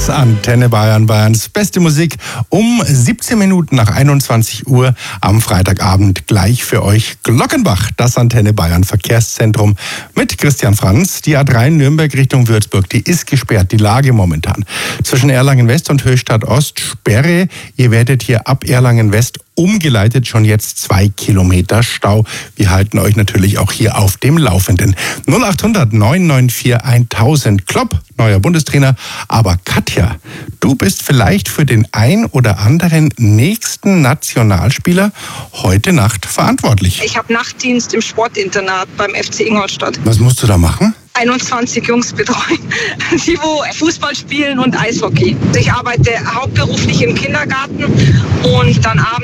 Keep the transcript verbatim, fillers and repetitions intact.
ist Antenne Bayern, Bayerns beste Musik um siebzehn Minuten nach einundzwanzig Uhr am Freitagabend gleich für euch Glockenbach, das Antenne Bayern Verkehrszentrum mit Christian Franz. Die A drei Nürnberg Richtung Würzburg, die ist gesperrt, die Lage momentan. Zwischen Erlangen West und Höchstadt Ost Sperre. Ihr werdet hier ab Erlangen West umgeleitet, schon jetzt zwei Kilometer Stau. Wir halten euch natürlich auch hier auf dem Laufenden. null acht hundert neun neun vier tausend. Klopp, neuer Bundestrainer. Aber Katja, du bist vielleicht für den ein oder anderen nächsten Nationalspieler heute Nacht verantwortlich. Ich habe Nachtdienst im Sportinternat beim F C Ingolstadt. Was musst du da machen? einundzwanzig Jungs betreuen, die wo Fußball spielen und Eishockey. Ich arbeite hauptberuflich im Kindergarten und dann abends